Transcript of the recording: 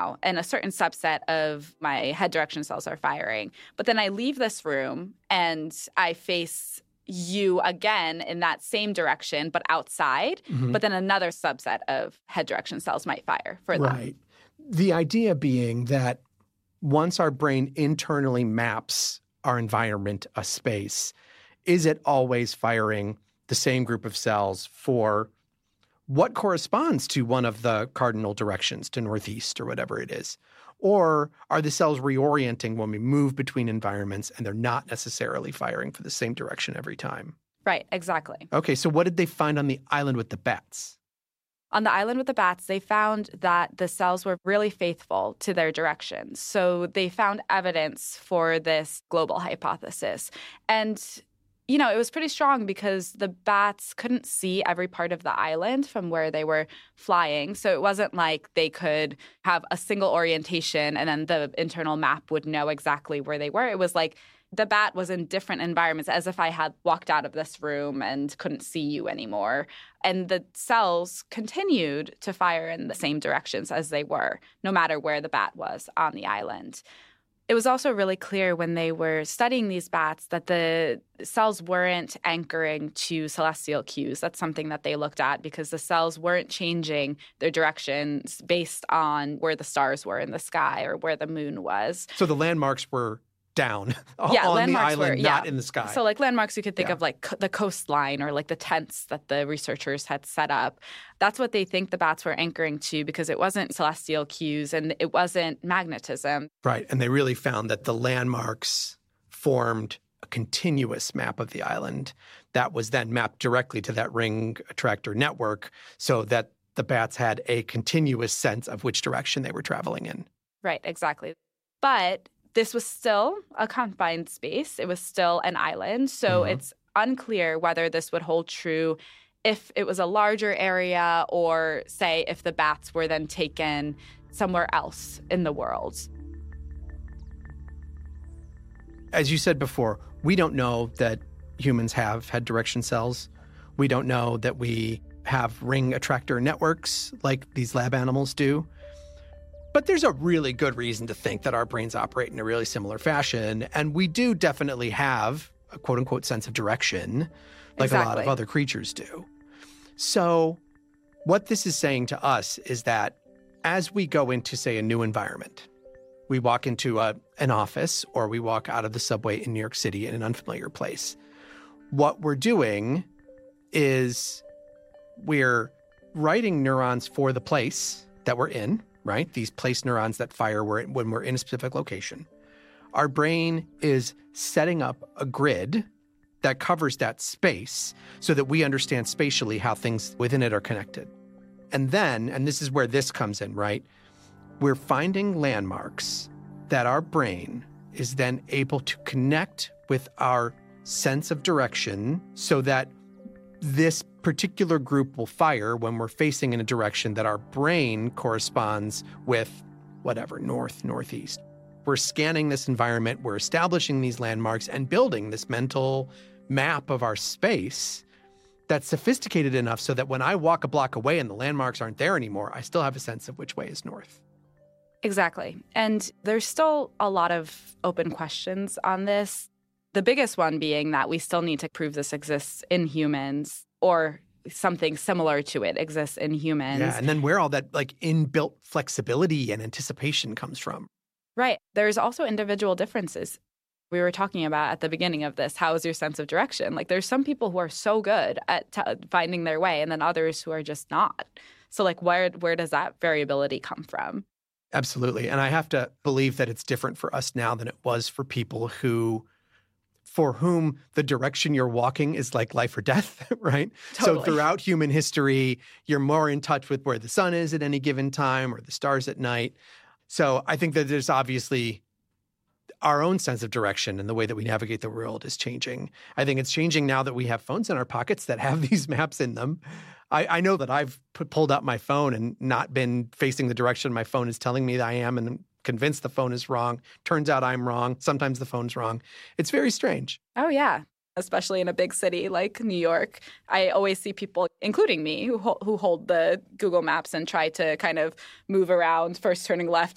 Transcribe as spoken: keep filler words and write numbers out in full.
now, and a certain subset of my head direction cells are firing. But then I leave this room and I face you again in that same direction, but outside. Mm-hmm. But then another subset of head direction cells might fire for that. Right. The idea being that once our brain internally maps our environment, a space, is it always firing the same group of cells for what corresponds to one of the cardinal directions, to northeast or whatever it is? Or are the cells reorienting when we move between environments and they're not necessarily firing for the same direction every time? Right, exactly. Okay, so what did they find on the island with the bats? On the island with the bats, they found that the cells were really faithful to their directions. So they found evidence for this global hypothesis. And you know, it was pretty strong because the bats couldn't see every part of the island from where they were flying. So it wasn't like they could have a single orientation and then the internal map would know exactly where they were. It was like the bat was in different environments, as if I had walked out of this room and couldn't see you anymore. And the cells continued to fire in the same directions as they were, no matter where the bat was on the island. It was also really clear when they were studying these bats that the cells weren't anchoring to celestial cues. That's something that they looked at because the cells weren't changing their directions based on where the stars were in the sky or where the moon was. So the landmarks were down yeah, on the island, were, yeah. not in the sky. So like landmarks you could think yeah. of like co- the coastline or like the tents that the researchers had set up. That's what they think the bats were anchoring to because it wasn't celestial cues and it wasn't magnetism. Right. And they really found that the landmarks formed a continuous map of the island that was then mapped directly to that ring attractor network so that the bats had a continuous sense of which direction they were traveling in. Right, exactly. But this was still a confined space. It was still an island. So mm-hmm. it's unclear whether this would hold true if it was a larger area or, say, if the bats were then taken somewhere else in the world. As you said before, we don't know that humans have head direction cells. We don't know that we have ring attractor networks like these lab animals do. But there's a really good reason to think that our brains operate in a really similar fashion. And we do definitely have a quote-unquote sense of direction, like exactly. a lot of other creatures do. So what this is saying to us is that as we go into, say, a new environment, we walk into a, an office or we walk out of the subway in New York City in an unfamiliar place, what we're doing is we're writing neurons for the place that we're in, right? These place neurons that fire when we're in a specific location. Our brain is setting up a grid that covers that space so that we understand spatially how things within it are connected. And then, and this is where this comes in, right? We're finding landmarks that our brain is then able to connect with our sense of direction so that this particular group will fire when we're facing in a direction that our brain corresponds with whatever, north, northeast. We're scanning this environment, we're establishing these landmarks and building this mental map of our space that's sophisticated enough so that when I walk a block away and the landmarks aren't there anymore, I still have a sense of which way is north. Exactly. And there's still a lot of open questions on this. The biggest one being that we still need to prove this exists in humans or something similar to it exists in humans. Yeah, and then where all that like inbuilt flexibility and anticipation comes from. Right. There's also individual differences. We were talking about at the beginning of this, how is your sense of direction? Like there's some people who are so good at t- finding their way and then others who are just not. So like where where does that variability come from? Absolutely. And I have to believe that it's different for us now than it was for people who for whom the direction you're walking is like life or death, right? Totally. So throughout human history, you're more in touch with where the sun is at any given time or the stars at night. So I think that there's obviously our own sense of direction and the way that we navigate the world is changing. I think it's changing now that we have phones in our pockets that have these maps in them. I, I know that I've put, pulled out my phone and not been facing the direction my phone is telling me that I am and I'm convinced the phone is wrong. Turns out I'm wrong. Sometimes the phone's wrong. It's very strange. Oh, yeah. Especially in a big city like New York. I always see people, including me, who ho- who hold the Google Maps and try to kind of move around, first turning left